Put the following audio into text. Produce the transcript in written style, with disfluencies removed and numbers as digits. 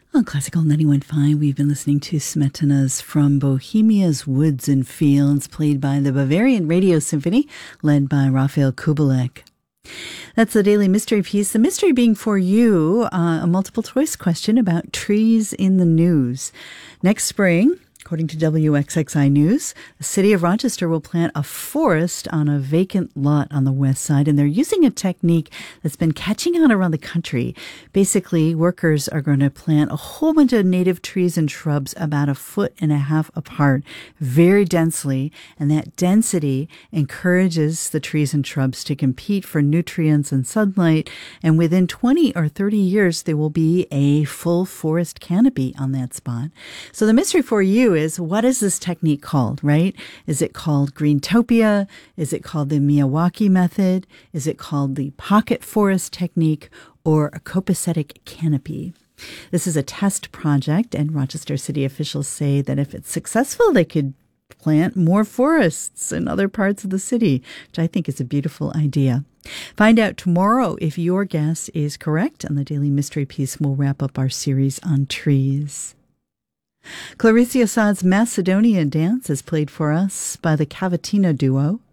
On Classical 91.5, we've been listening to Smetana's From Bohemia's Woods and Fields, played by the Bavarian Radio Symphony, led by Raphael Kubelik. That's the Daily Mystery Piece. The mystery being for you, a multiple choice question about trees in the news. Next spring, according to WXXI News, the city of Rochester will plant a forest on a vacant lot on the west side, and they're using a technique that's been catching on around the country. Basically, workers are going to plant a whole bunch of native trees and shrubs about 1.5 feet apart, very densely, and that density encourages the trees and shrubs to compete for nutrients and sunlight, and within 20 or 30 years, there will be a full forest canopy on that spot. So the mystery for you is, what is this technique called, right? Is it called Greentopia? Is it called the Miyawaki method? Is it called the pocket forest technique or a copacetic canopy? This is a test project, and Rochester city officials say that if it's successful, they could plant more forests in other parts of the city, which I think is a beautiful idea. Find out tomorrow if your guess is correct, and the Daily Mystery Piece will wrap up our series on trees. Clarice Assad's Macedonian Dance is played for us by the Cavatina Duo.